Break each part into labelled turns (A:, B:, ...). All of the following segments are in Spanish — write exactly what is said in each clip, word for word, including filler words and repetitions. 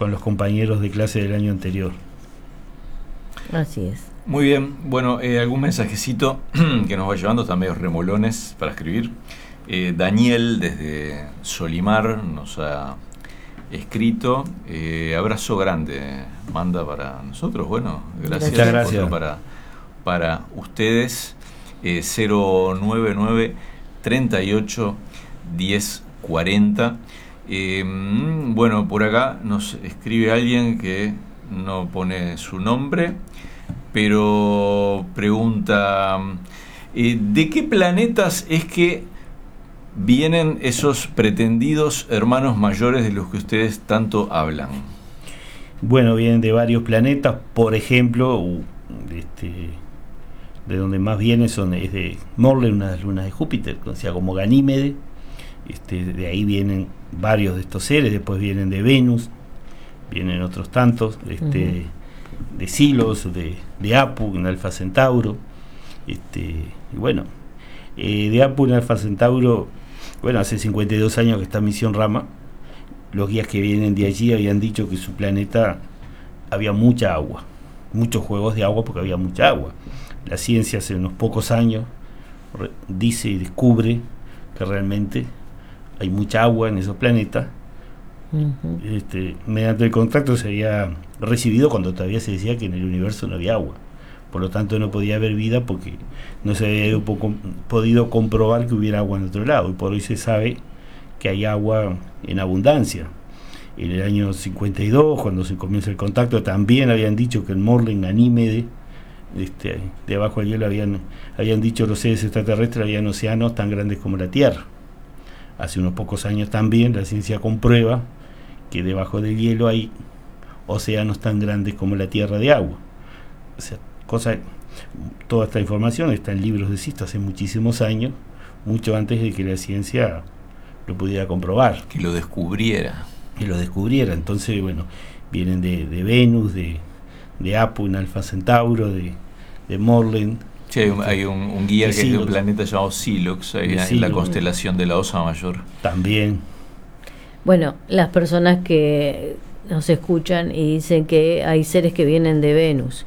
A: con los compañeros de clase del año anterior.
B: Así es.
C: Muy bien, bueno, eh, algún mensajecito que nos va llevando, están medios remolones para escribir. Eh, Daniel desde Solimar nos ha escrito, eh, abrazo grande, manda para nosotros, bueno, gracias.
A: Muchas gracias.
C: Para, para ustedes, eh, cero nueve nueve, treinta y ocho, diez, cuarenta. Eh, bueno, por acá nos escribe alguien que no pone su nombre, pero pregunta, eh, ¿de qué planetas es que vienen esos pretendidos hermanos mayores de los que ustedes tanto hablan?
A: Bueno, vienen de varios planetas, por ejemplo, este, de donde más vienen son es de Morley, una de las lunas de Júpiter, conocida como Ganímede. Este, de ahí vienen varios de estos seres, después vienen de Venus, vienen otros tantos, este, uh-huh. de Silos, de, de Apu, en Alfa Centauro, este, y bueno, eh, de Apu en Alfa Centauro, bueno, hace cincuenta y dos años que está en Misión Rama. Los guías que vienen de allí habían dicho que su planeta había mucha agua, muchos juegos de agua porque había mucha agua. La ciencia hace unos pocos años re, dice y descubre que realmente hay mucha agua en esos planetas. Uh-huh. Este, mediante el contacto se había recibido cuando todavía se decía que en el universo no había agua. Por lo tanto no podía haber vida porque no se había poco, podido comprobar que hubiera agua en otro lado. Y por hoy se sabe que hay agua en abundancia. En el año cincuenta y dos, cuando se comienza el contacto, también habían dicho que el Morley, Ganímede, este, debajo del hielo habían, habían dicho los seres extraterrestres, habían océanos tan grandes como la Tierra. Hace unos pocos años también la ciencia comprueba que debajo del hielo hay océanos tan grandes como la Tierra de agua. O sea, cosa, toda esta información está en libros de Sisto hace muchísimos años, mucho antes de que la ciencia lo pudiera comprobar.
C: Que lo descubriera.
A: Que lo descubriera. Entonces, bueno, vienen de, de Venus, de, de Apu en Alfa Centauro, de, de Morley.
C: Sí, hay un, hay un, un guía que es de un planeta llamado Silox, ahí en la constelación de la Osa Mayor.
A: También.
B: Bueno, las personas que nos escuchan y dicen que hay seres que vienen de Venus.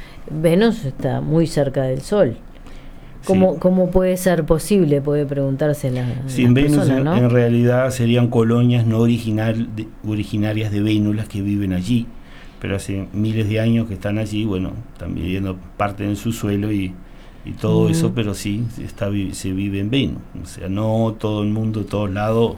B: Venus está muy cerca del Sol. ¿Cómo, sí. ¿Cómo puede ser posible? Puede preguntarse la,
A: Sin
B: la
A: Venus
B: persona,
A: en,
B: ¿no?
A: en realidad serían colonias no original, de, originarias de Venus las que viven allí, pero hace miles de años que están allí, bueno, están viviendo parte en su suelo y, y todo mm. eso, pero sí, está, se vive en Venus. O sea, no todo el mundo, todos lados,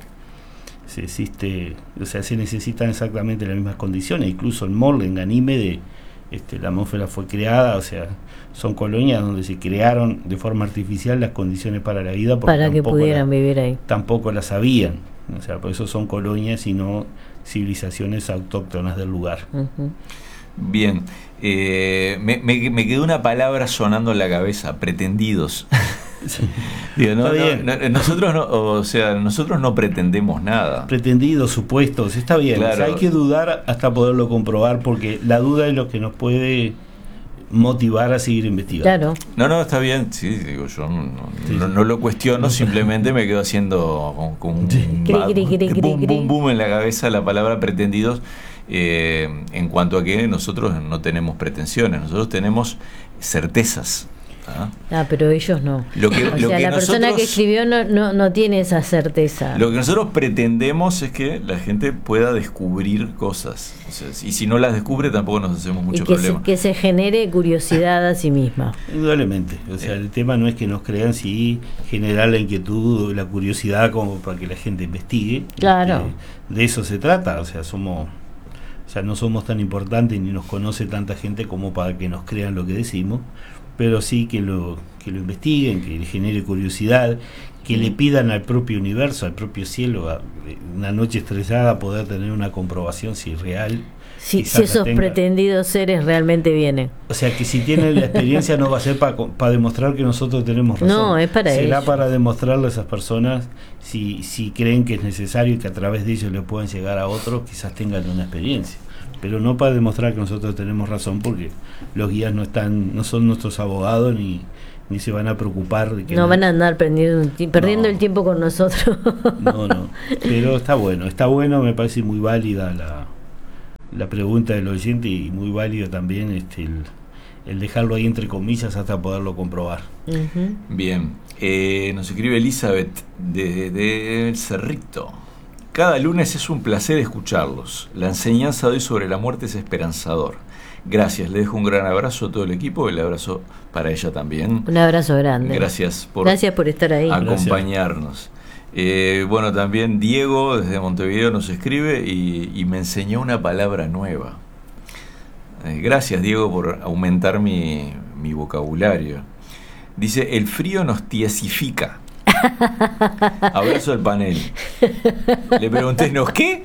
A: se existe, o sea, se necesitan exactamente las mismas condiciones. Incluso en Morley, en Ganímede, Este, la atmósfera fue creada, o sea, son colonias donde se crearon de forma artificial las condiciones para la vida
B: para que pudieran
A: la,
B: vivir ahí.
A: Tampoco las sabían, o sea, por eso son colonias y no civilizaciones autóctonas del lugar.
B: Uh-huh.
C: Bien, eh, me, me, me quedó una palabra sonando en la cabeza, pretendidos. Digo, no, no, no, nosotros no, o sea, nosotros no pretendemos nada.
A: Pretendidos, supuestos, está bien.
C: Claro.
A: O sea, hay que dudar hasta poderlo comprobar, porque la duda es lo que nos puede motivar a seguir investigando.
B: Claro.
C: No, no, está bien. Sí, digo, yo no, no,
A: sí,
C: no,
A: sí.
C: no lo cuestiono, simplemente me quedo haciendo con, con un
A: sí.
C: boom, boom, boom en la cabeza la palabra pretendidos. Eh, en cuanto a que nosotros no tenemos pretensiones, nosotros tenemos certezas. ¿Ah?
B: ah, pero ellos no.
C: Lo que,
B: o
C: lo
B: sea,
C: que
B: la
C: nosotros,
B: persona que escribió no, no, no tiene esa certeza.
C: Lo que nosotros pretendemos es que la gente pueda descubrir cosas. O sea, y si no las descubre, tampoco nos hacemos mucho
B: y que
C: problema.
B: Se, que se genere curiosidad a sí misma.
A: Indudablemente. O sea, el tema no es que nos crean, sí generar la inquietud, la curiosidad como para que la gente investigue.
B: Claro.
A: De, de eso se trata. O sea, somos... O sea, no somos tan importantes ni nos conoce tanta gente como para que nos crean lo que decimos, pero sí que lo que lo investiguen, que le genere curiosidad, que le pidan al propio universo, al propio cielo, a una noche estrellada, poder tener una comprobación si es real.
B: Si, si esos tenga. pretendidos seres realmente vienen.
A: O sea, que si tienen la experiencia no va a ser para pa demostrar que nosotros tenemos razón.
B: No, es para
A: Será
B: ellos.
A: para demostrarle a esas personas si, si creen que es necesario y que a través de ellos le pueden llegar a otros, quizás tengan una experiencia. Pero no para demostrar que nosotros tenemos razón, porque los guías no están, no son nuestros abogados ni, ni se van a preocupar de que
B: no,
A: no
B: van a andar perdiendo, perdiendo
A: no,
B: el tiempo con nosotros.
A: no, no. Pero está bueno, está bueno, me parece muy válida la la pregunta del oyente, y muy válido también este, el, el dejarlo ahí entre comillas hasta poderlo comprobar.
B: Uh-huh.
C: Bien, eh, nos escribe Elizabeth desde de, de Cerrito. Cada lunes es un placer escucharlos. La enseñanza de hoy sobre la muerte es esperanzador. Gracias, le dejo un gran abrazo a todo el equipo, el abrazo para ella también.
B: Un abrazo grande.
C: Gracias por,
B: Gracias por estar ahí.
C: acompañarnos. Eh, bueno, también Diego desde Montevideo nos escribe y, y me enseñó una palabra nueva. Eh, gracias, Diego, por aumentar mi, mi vocabulario. Dice, el frío nos tiesifica. Abrazo al panel. Le pregunté, ¿nos qué?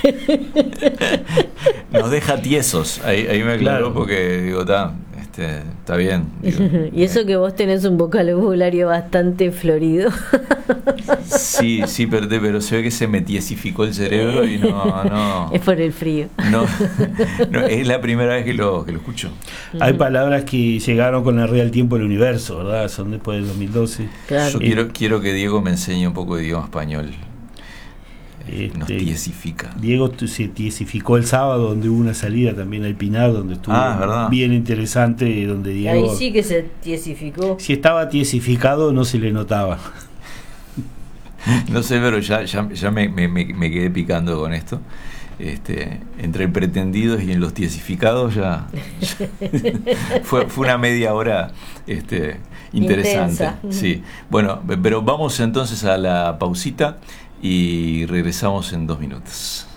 C: Nos deja tiesos. Ahí, ahí me aclaró, claro, porque digo, está este, está bien. Digo,
B: y eso que vos tenés un vocabulario bastante florido.
C: Sí, sí, pero, pero se ve que se me tiesificó el cerebro y no, no.
B: Es por el frío.
C: No, no, es la primera vez que lo, que lo escucho.
A: Hay palabras que llegaron con la red del tiempo del universo, ¿verdad? Son después del dos mil doce.
C: Claro. Yo quiero, quiero que Diego me enseñe un poco de idioma español.
A: Este,
C: Nos tiesifica.
A: Diego se tiesificó el sábado, donde hubo una salida también al Pinar, donde estuvo
C: ah,
A: bien interesante, donde Diego...
B: Ahí sí que se tiesificó.
A: Si estaba tiesificado no se le notaba.
C: No sé, pero ya, ya, ya me, me, me quedé picando con esto. Este, entre pretendidos y en los tiesificados ya, ya fue, fue una media hora este, interesante. Intensa. Sí. Bueno, pero vamos entonces a la pausita y regresamos en dos minutos.